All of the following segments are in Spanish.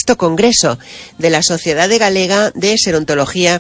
6º Congreso de la Sociedad Galega de Serontología,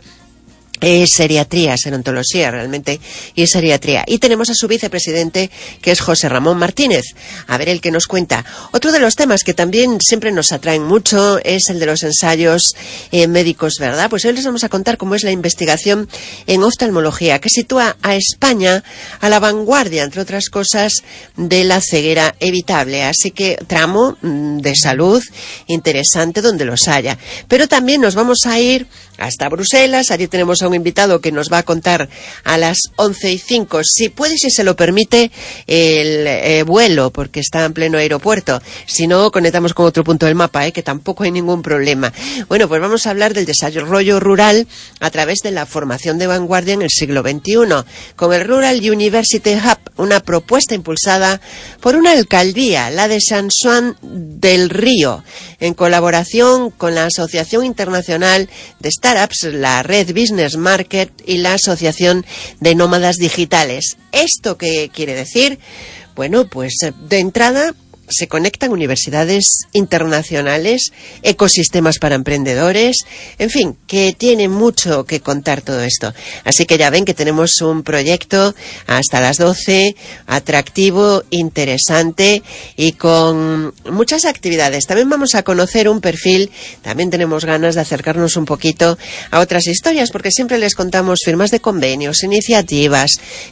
serontología realmente, y seriatría. Y tenemos a su vicepresidente, que es José Ramón Martínez. A ver el que nos cuenta. Otro de los temas que también siempre nos atraen mucho es el de los ensayos médicos, ¿verdad? Pues hoy les vamos a contar cómo es la investigación en oftalmología, que sitúa a España a la vanguardia, entre otras cosas, de la ceguera evitable. Así que tramo de salud interesante donde los haya. Pero también nos vamos a ir hasta Bruselas. Allí tenemos a un invitado que nos va a contar a las 11:05, si puede y si se lo permite, el vuelo, porque está en pleno aeropuerto. Si no, conectamos con otro punto del mapa, que tampoco hay ningún problema. Bueno, pues vamos a hablar del desarrollo rural a través de la formación de vanguardia en el siglo XXI, con el Rural University Hub, una propuesta impulsada por una alcaldía, la de San Juan del Río, en colaboración con la Asociación Internacional de Startups, la Red Business Market y la Asociación de Nómadas Digitales. ¿Esto qué quiere decir? Bueno, pues de entrada se conectan universidades internacionales, ecosistemas para emprendedores, en fin, que tiene mucho que contar todo esto. Así que ya ven que tenemos un proyecto hasta las 12, atractivo, interesante y con muchas actividades. También vamos a conocer un perfil, también tenemos ganas de acercarnos un poquito a otras historias, porque siempre les contamos firmas de convenios, iniciativas,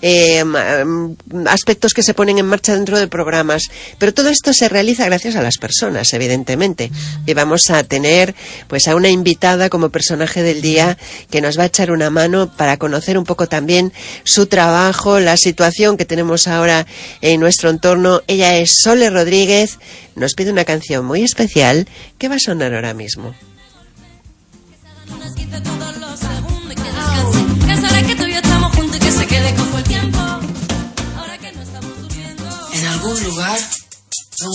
aspectos que se ponen en marcha dentro de programas, pero todo esto se realiza gracias a las personas, evidentemente. Y vamos a tener pues a una invitada como personaje del día que nos va a echar una mano para conocer un poco también su trabajo, la situación que tenemos ahora en nuestro entorno. Ella es Sole Rodríguez, nos pide una canción muy especial que va a sonar ahora mismo. En algún lugar